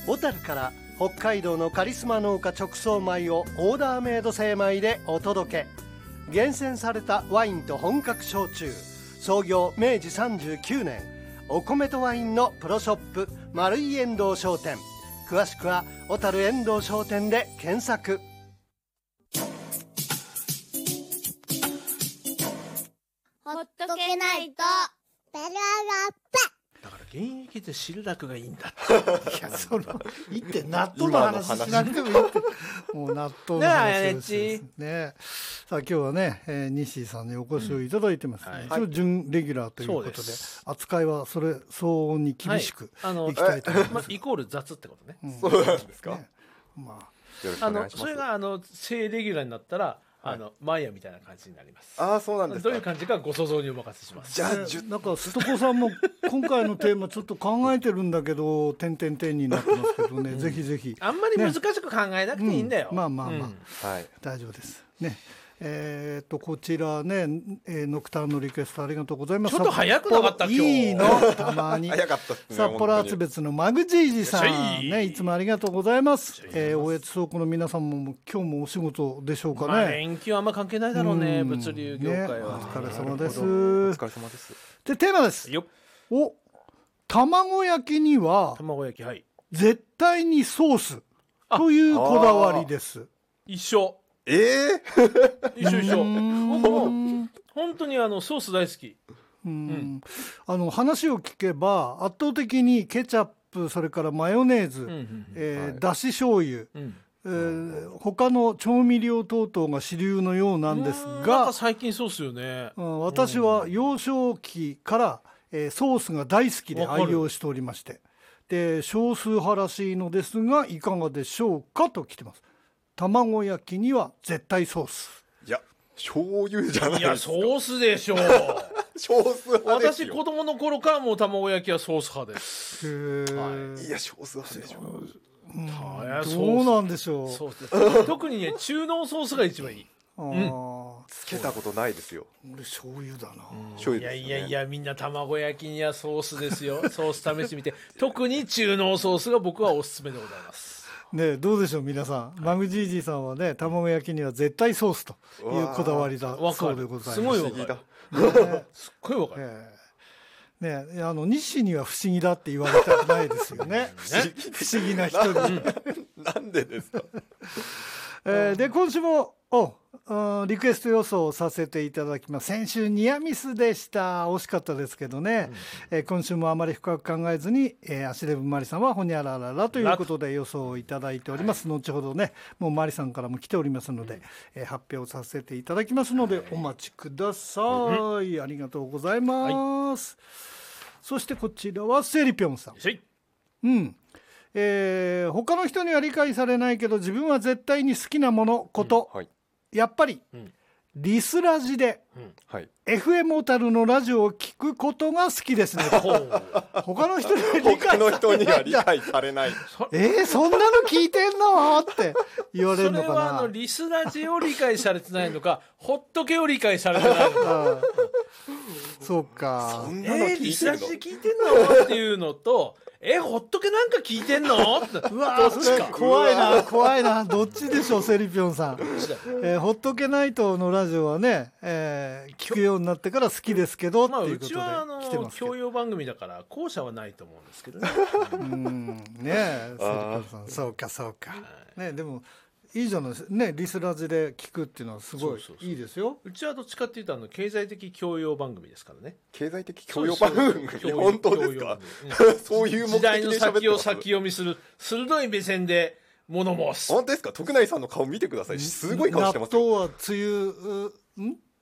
小樽から北海道のカリスマ農家直送米をオーダーメイド精米でお届け。厳選されたワインと本格焼酎、創業明治39年、お米とワインのプロショップ、丸井遠藤商店。詳しくは小樽遠藤商店で検索。 ほっとけないとベララだから現役で汁だくがいいんだいや、その言って納豆の話しなくてもいいって。もう納豆の話ですね。さあ今日はね、西井さんにお越しをいただいてます、ね。一応準レギュラーということで、扱いはそれ相応に厳しくいきたいと思います。 イコール雑ってことね。 そうなんですか。 まあ、 それが正レギュラーになったら。マイヤみたいな感じになります。 ああ、そうなんですか。 どういう感じかご想像にお任せします。 じゃあ、 なんかすとこさんも今回のテーマちょっと考えてるんだけど、点々点になってますけどね、ぜひぜひ。 あんまり難しく考えなくていいんだよ。 まあまあまあ、はい、大丈夫ですね。こちらね、ノクターンのリクエストありがとうございます。 ちょっと早くなかった今日。 いいのたまに早かったですね。 札幌厚別のマグジージさんね、いつもありがとうございます。大越倉庫の皆さんも今日もお仕事でしょうかね。 まあ、連休はあんま関係ないだろうね、物流業界は、ね、 お疲れ様です。お疲れ様です。 でテーマですよ。お、卵焼きには卵焼き、はい、 絶対にソースというこだわりです。 一緒。一緒僕も本当にソース大好き。 話を聞けば圧倒的にケチャップ、それからマヨネーズ、だし醤油、他の調味料等々が主流のようなんですが、 なんか最近そうですよね。 私は幼少期から、ソースが大好きで愛用しておりまして、で少数派らしいのですがいかがでしょうかと来てます。卵焼きには絶対ソース。 いや、醤油じゃないですか。 いや、ソースでしょう。 ソース派ですよ。 私子供の頃からもう卵焼きはソース派です。 いや、ソース派でしょう。 どうなんでしょう。特にね、中濃ソースが一番いい。 つけたことないですよ。 俺醤油だな。 醤油ですね。 いやいやいや、みんな卵焼きにはソースですよ。ソース試してみて。特に中濃ソースが僕はおすすめでございます。 ね、どうでしょう皆さん。マグジージーさんはね、卵焼きには絶対ソースというこだわりだそうでございます。 すごいわかる。すっごいわかる。 ね、西には不思議だって言われたくないですよね。不思議な人に。 なんでですか。 で今週もリクエスト予想をさせていただきます。先週ニアミスでした。惜しかったですけどね、今週もあまり深く考えずに、アシレブマリさんはホニャラララということで予想をいただいております。後ほどね、もうマリさんからも来ておりますので、発表させていただきますのでお待ちください。ありがとうございます、そしてこちらはセリピョンさん。他の人には理解されないけど自分は絶対に好きなものこと、やっぱり、リスラジで、FM 小樽のラジオを聞くことが好きですね。他の人には理解されない。そんなの聞いてんのって言われるのかな。 それはリスラジを理解されてないのか、ほっとけを理解されてないのか。 そうか。 リスラジで聞いてんのっていうのと、ほっとけなんか聞いてんのうわそれ怖いなどっちでしょうセリピョンさん。ほっとけないとのラジオはね、聞くようになってから好きですけどっていうことで来てますけど、 うちは教養番組だから後者はないと思うんですけどね。 セリピョンさん、そうか、ね、でもいいじゃないですかね。リスラジで聞くっていうのはすごいいいですよ。 うちはどっちかっていうと経済的教養番組ですからね。 経済的教養番組本当ですか。そういう目的で喋ってます。 時代の先を先読みする鋭い目線で物申す。 本当ですか。徳内さんの顔見てください。すごい顔してますよ。 納豆は梅雨